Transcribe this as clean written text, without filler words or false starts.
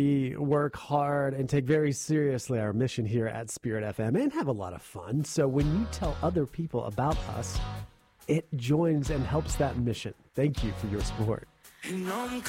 We work hard and take very seriously our mission here at Spirit FM and have a lot of fun. So when you tell other people about us, it joins and helps that mission. Thank you for your support. You know I'm